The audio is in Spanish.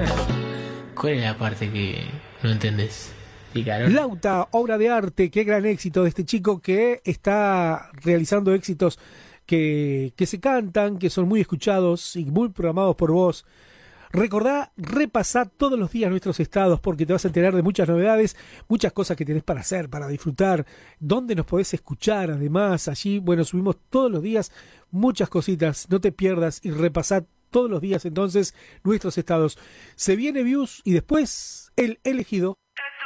¿Cuál es la parte que no entendés? ¿Picaron? Lauta, obra de arte, qué gran éxito de este chico que está realizando éxitos que se cantan, que son muy escuchados y muy programados por vos. Recordá, repasá todos los días nuestros estados porque te vas a enterar de muchas novedades, muchas cosas que tenés para hacer, para disfrutar, dónde nos podés escuchar además. Allí, bueno, subimos todos los días muchas cositas, no te pierdas y repasá todos los días entonces nuestros estados. Se viene Views y después el elegido.